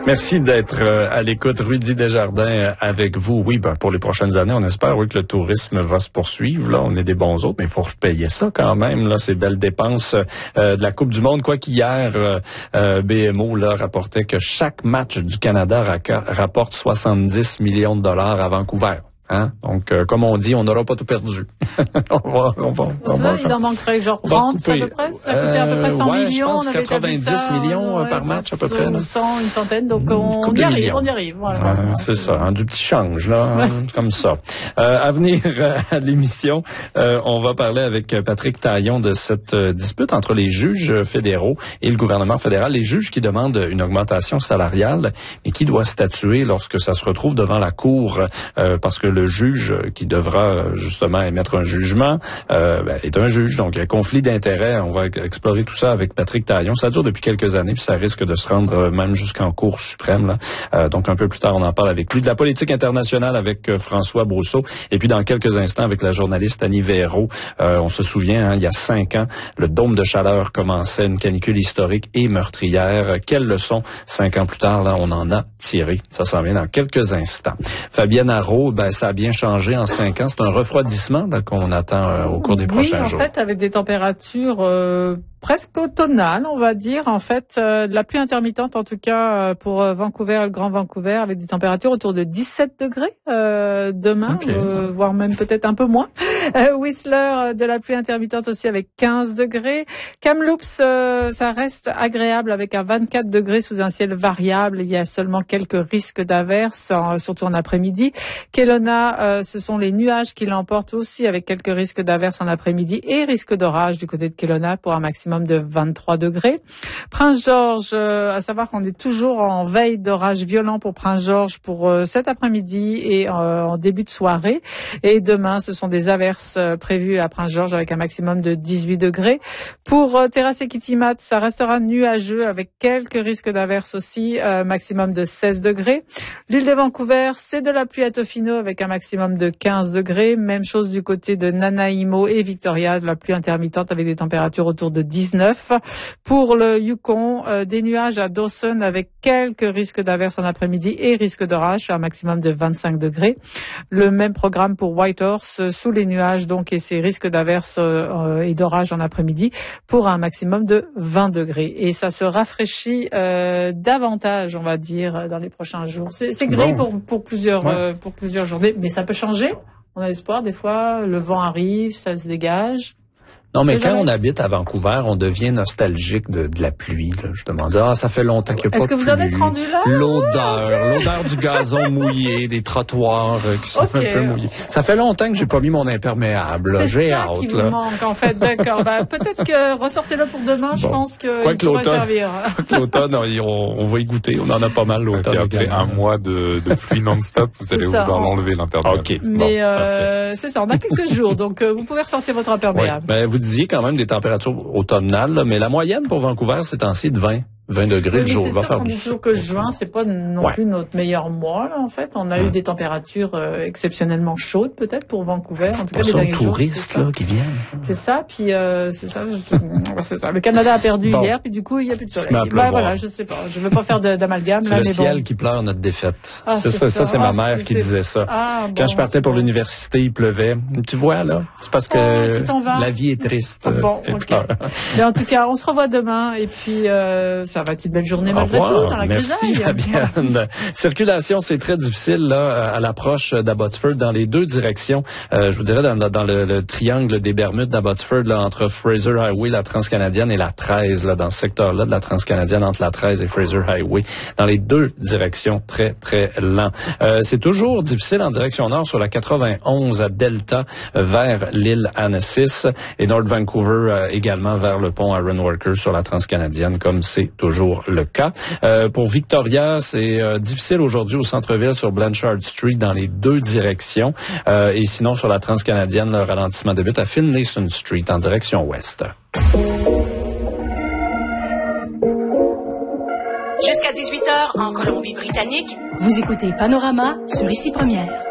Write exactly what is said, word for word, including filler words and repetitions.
Merci d'être euh, à l'écoute. Rudy Desjardins euh, avec vous. Oui, ben, pour les prochaines années, on espère oui, que le tourisme va se poursuivre. Là, on est des bons autres, mais il faut repayer ça quand même. Là, ces belles dépenses euh, de la Coupe du Monde. Quoi qu'hier, euh, euh, B M O là, rapportait que chaque match du Canada ra- rapporte soixante-dix millions de dollars à Vancouver. Hein? Donc, euh, comme on dit, on n'aura pas tout perdu. on va, on va, on ça, va, il en manquerait genre trente à peu près. Ça coûtait à peu près cent euh, ouais, millions. Je pense on avait quatre-vingt-dix ça, millions ouais, par match à peu près. Là. cent, une centaine. Donc, on, on y arrive, millions. on y arrive. Voilà. Euh, c'est ça, hein, du petit change, là, hein, comme ça. Euh, à venir à l'émission, euh, on va parler avec Patrick Taillon de cette euh, dispute entre les juges fédéraux et le gouvernement fédéral. Les juges qui demandent une augmentation salariale, mais qui doit statuer lorsque ça se retrouve devant la cour, euh, parce que le juge qui devra justement émettre un jugement euh, ben, est un juge. Donc, il y a conflit d'intérêts. On va explorer tout ça avec Patrick Taillon. Ça dure depuis quelques années, puis ça risque de se rendre même jusqu'en Cour suprême. Là. Euh, donc, un peu plus tard, on en parle avec lui. De la politique internationale avec euh, François Brousseau. Et puis, dans quelques instants, avec la journaliste Annie Véraud. Euh, on se souvient, hein, il y a cinq ans, le dôme de chaleur commençait, une canicule historique et meurtrière. Quelles leçons, cinq ans plus tard, là, on en a tiré. Ça s'en vient dans quelques instants. Fabienne Arreault, ben, ça a bien changé en cinq ans. C'est un refroidissement là, qu'on attend euh, au cours des prochains oui, jours. Oui, en fait, avec des températures euh, presque automnales, on va dire. En fait, euh, de la pluie intermittente, en tout cas, euh, pour euh, Vancouver, le Grand Vancouver, avec des températures autour de dix-sept degrés euh, demain, okay. euh, voire même peut-être un peu moins. Euh, Whistler, de la pluie intermittente aussi avec quinze degrés. Kamloops, euh, ça reste agréable avec un vingt-quatre degrés sous un ciel variable. Il y a seulement quelques risques d'averses, en, surtout en après-midi. Kelowna, euh, ce sont les nuages qui l'emportent aussi avec quelques risques d'averses en après-midi et risques d'orage du côté de Kelowna pour un maximum de vingt-trois degrés. Prince George, euh, à savoir qu'on est toujours en veille d'orage violent pour Prince George pour euh, cet après-midi et euh, en début de soirée. Et demain, ce sont des averses euh, prévues à Prince George avec un maximum de dix-huit degrés. Pour euh, Terrace et Kitimat, ça restera nuageux avec quelques risques d'averses aussi, euh, maximum de seize degrés. L'île de Vancouver, c'est de la pluie à Tofino avec un maximum de quinze degrés. Même chose du côté de Nanaimo et Victoria, de la pluie intermittente avec des températures autour de dix-neuf. Pour le Yukon, euh, des nuages à Dawson avec quelques risques d'averses en après-midi et risques d'orage, un maximum de vingt-cinq degrés. Le même programme pour Whitehorse, euh, sous les nuages donc et ces risques d'averses euh, et d'orage en après-midi pour un maximum de vingt degrés. Et ça se rafraîchit euh, davantage, on va dire, dans les prochains jours. C'est, c'est gris bon. pour, pour plusieurs, ouais. euh, pour plusieurs journées, mais ça peut changer. On a espoir, des fois, le vent arrive, ça se dégage. Non, mais quand on habite à Vancouver, on devient nostalgique de, de la pluie. Là. Je demande, ah, ça fait longtemps qu'il n'y a Est-ce pas de pluie. Est-ce que vous en êtes rendu là? L'odeur, okay. l'odeur du gazon mouillé, des trottoirs euh, qui sont okay. un peu mouillés. Ça fait longtemps que j'ai pas mis mon imperméable. Là. C'est j'ai ça hâte. qui là. vous manque, en fait. D'accord. ben, peut-être que ressortez-le pour demain. Bon. Je pense qu'il pourrait servir. Quoi que l'automne, on, on va y goûter. On en a pas mal l'automne. Okay, après un mois de, de pluie non-stop, vous allez vouloir l'enlever l'imperméable. OK. Mais bon, euh, c'est ça. On a quelques jours, donc euh, vous pouvez ressortir votre imperméable. Ouais. Ben, vous disiez quand même des températures automnales, là, mais la moyenne pour Vancouver, c'est ainsi de vingt. vingt degrés oui, le jour. C'est va sûr faire qu'on du dit toujours que juin, c'est pas non ouais. plus notre meilleur mois, là, en fait. On a mmh. eu des températures euh, exceptionnellement chaudes, peut-être, pour Vancouver. En tout cas, les derniers jours. touristes, là, qui viennent. C'est ça, puis euh, c'est ça, je... c'est ça. Le Canada a perdu bon. hier, puis du coup, il n'y a plus de soleil. Bah, voilà, je sais pas. Je veux pas faire de, d'amalgame, c'est là, le mais ciel bon. qui pleure notre défaite. Ah, c'est, c'est ça, ça, ça, c'est ah, ma mère c'est, qui c'est... disait ça. Ah, bon, Quand je partais pour bon. l'université, il pleuvait. Tu vois, là, c'est parce que oh, la vie est triste. Bon, ok. Mais en tout cas, on se revoit demain, et puis euh, ça va être une belle journée malgré tout. Dans la Merci Fabienne. Circulation, c'est très difficile là à l'approche d'Abbotsford dans les deux directions. Euh, je vous dirais dans, dans le, le triangle des Bermudes d'Abbotsford là, entre Fraser Highway, la Transcanadienne et la treize là dans ce secteur-là de la Transcanadienne entre la treize et Fraser Highway. Dans les deux directions, très très lent. Euh, c'est toujours difficile en direction nord sur la quatre-vingt-onze à Delta euh, vers l'île Annecis et North Vancouver euh, également vers le pont Iron Worker sur la Transcanadienne comme c'est toujours le cas. Euh, pour Victoria, c'est euh, difficile aujourd'hui au centre-ville sur Blanchard Street dans les deux directions. Euh, et sinon, sur la Transcanadienne, le ralentissement débute à Finlayson Street en direction ouest. Jusqu'à dix-huit heures en Colombie-Britannique, vous écoutez Panorama sur Ici Première.